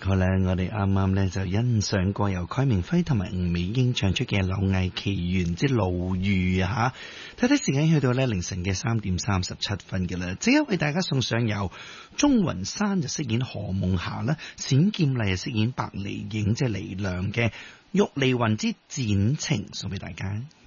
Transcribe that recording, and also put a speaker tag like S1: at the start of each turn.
S1: 好啦，我哋啱啱咧就欣賞過由蓋明輝同埋吳美英唱出嘅《柳毅奇緣之路遇》啊吓，睇睇時間去到咧凌晨嘅3:37嘅啦，即刻為大家送上由鍾雲山就飾演何夢霞啦，冼劍麗就飾演白梨影即係梨亮嘅《玉離魂之剪情》送俾大家。